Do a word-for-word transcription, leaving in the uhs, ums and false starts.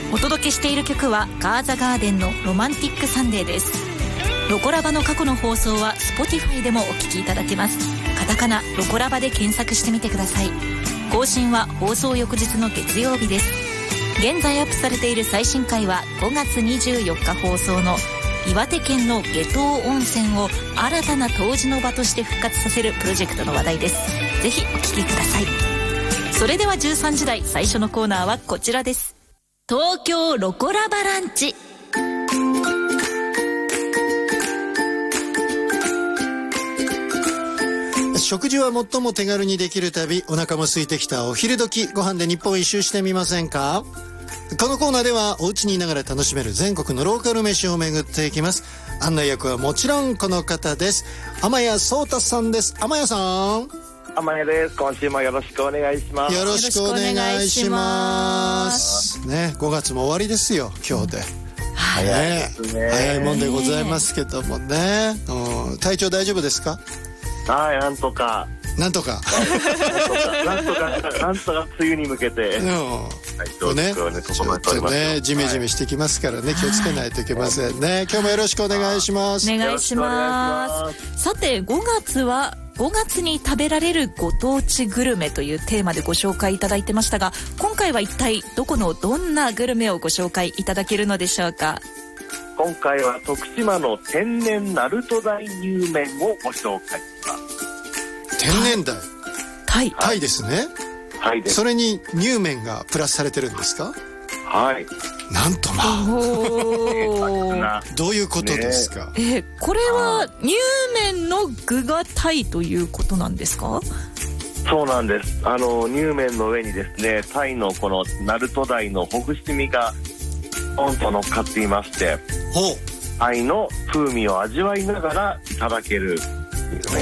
お届けしている曲はガーザガーデンのロマンティックサンデーです。ロコラバの過去の放送は Spotify でもお聞きいただけます。カタカナロコラバで検索してみてください。更新は放送翌日の月曜日です。現在アップされている最新回はごがつにじゅうよっか放送の岩手県の夏油温泉を新たな湯治の場として復活させるプロジェクトの話題です。ぜひお聞きください。それではじゅうさんじ台最初のコーナーはこちらです。東京ロコラバランチ。 食事は最も手軽にできる旅、お腹も空いてきたお昼時、ご飯で日本一周してみませんか？このコーナーではお家にいながら楽しめる全国のローカル飯を巡っていきます。案内役はもちろんこの方です。天谷壮太さんです。天谷さん。 天谷です。今週もよろしくお願いします。 よろしくお願いします。ね、ごがつも終わりですよ、今日で。 早いですね。 早いもんでございますけどもね。うん、体調大丈夫ですか？ はい、なんとか。 なんとか。 なんとか、なんとか梅雨に向けて。うん。はい、どうね、ちょっとね、ジメジメしてきますからね、気をつけないといけませんね。今日もよろしくお願いします。 お願いします。さて、ごがつは、ごがつに食べられるご当地グルメというテーマでご紹介いただいてましたが、今回は一体どこのどんなグルメをご紹介いただけるのでしょうか？ 今回は徳島の天然鳴門鯛乳麺をご紹介します。 天然鯛、 鯛鯛ですね。 はいです。 それに乳麺がプラスされてるんですか？ はい。 なんとまあどういうことですか？ ね、えー、これは乳麺の具が鯛ということなんですか？ そうなんです。あの乳麺の上にですね、鯛のこの鳴門鯛のほぐし身がポンと乗っかっていまして、鯛の風味を味わいながらいただける、ね、